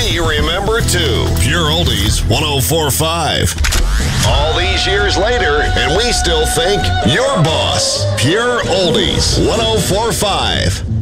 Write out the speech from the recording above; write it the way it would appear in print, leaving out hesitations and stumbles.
we remember too. Pure Oldies 104.5. All these years later, and we still think your boss. Pure Oldies 104.5.